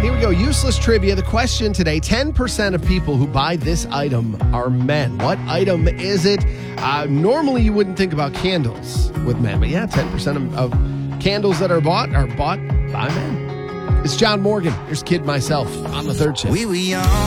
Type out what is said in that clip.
right, here we go. Useless trivia. The question today, 10% of people who buy this item are men. What item is it? Normally, you wouldn't think about candles with men, but yeah, 10% of candles that are bought by men. It's John Morgan. Here's Kid Myself on the third shift. We were young.